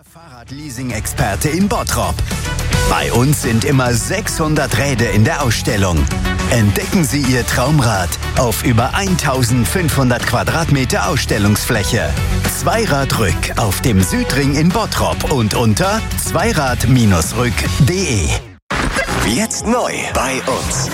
Fahrradleasing-Experte in Bottrop. Bei uns sind immer 600 Räder in der Ausstellung. Entdecken Sie Ihr Traumrad auf über 1500 Quadratmeter Ausstellungsfläche. Zweiradrück auf dem Südring in Bottrop und unter zweirad-rück.de. Jetzt neu bei uns.